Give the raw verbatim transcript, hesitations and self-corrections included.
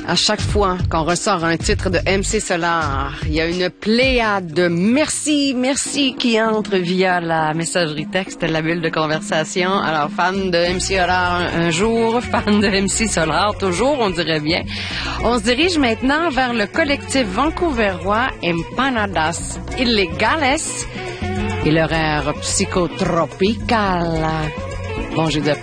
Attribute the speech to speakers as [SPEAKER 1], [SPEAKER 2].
[SPEAKER 1] À chaque fois qu'on ressort un titre de M C Solar, il y a une pléiade de merci, merci qui entre via la messagerie texte, la bulle de conversation. Alors, fan de M C Solar un jour, fan de M C Solar toujours, on dirait bien. On se dirige maintenant vers le collectif vancouverois Empanadas Illegales et leur air psychotropical. Bon, j'ai dit